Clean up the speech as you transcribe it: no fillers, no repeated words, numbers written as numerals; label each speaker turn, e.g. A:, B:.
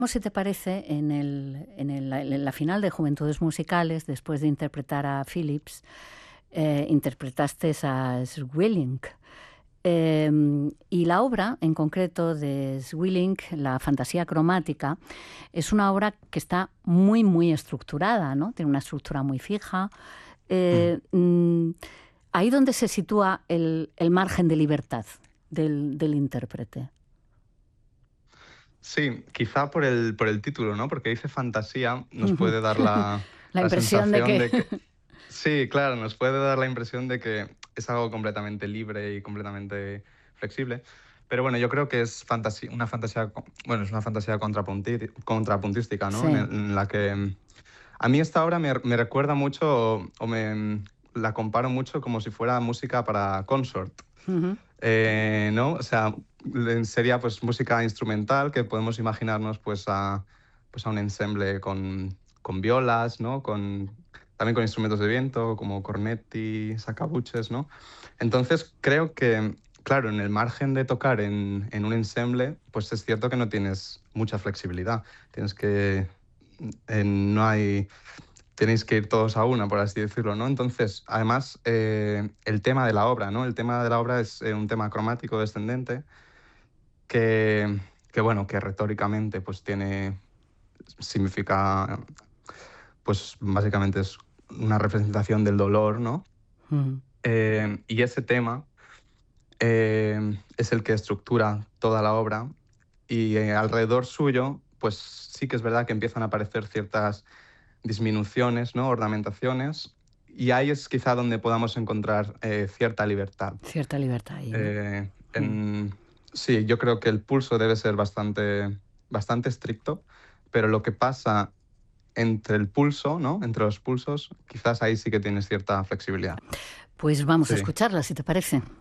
A: Si te parece, en la final de Juventudes Musicales, después de interpretar a Phillips, interpretaste a Swilling. Y la obra, en concreto, de Swilling, La fantasía cromática, es una obra que está muy, muy estructurada, ¿no? Tiene una estructura muy fija. Ahí donde se sitúa el margen de libertad del intérprete.
B: Sí, quizá por el título, ¿no? Porque dice fantasía, nos puede dar la
A: impresión de
B: sensación
A: que...
B: de que... Sí, claro, nos puede dar la impresión de que es algo completamente libre y completamente flexible. Pero bueno, yo creo que es una fantasía, bueno, es una fantasía contrapuntística, ¿no?
A: Sí.
B: En la que a mí esta obra me recuerda mucho la comparo mucho como si fuera música para consort. ¿No? O sea, sería pues música instrumental que podemos imaginarnos pues a un ensemble con violas, ¿no? También con instrumentos de viento como cornetti, sacabuches, ¿no? Entonces creo que, claro, en el margen de tocar en un ensemble, pues es cierto que no tienes mucha flexibilidad. No hay... Tenéis que ir todos a una, por así decirlo, ¿no? Entonces, además, el tema de la obra, ¿no? El tema de la obra es un tema cromático descendente bueno, que retóricamente pues significa, pues básicamente es una representación del dolor, ¿no? Y ese tema es el que estructura toda la obra y alrededor suyo, pues sí que es verdad que empiezan a aparecer ciertas disminuciones, ¿no? Ornamentaciones, y ahí es quizá donde podamos encontrar cierta libertad.
A: Cierta libertad ahí, ¿no?
B: Sí, yo creo que el pulso debe ser bastante estricto, pero lo que pasa entre el pulso, ¿no? Entre los pulsos, quizás ahí sí que tienes cierta flexibilidad.
A: Pues vamos a
B: Sí.
A: escucharla, si te parece.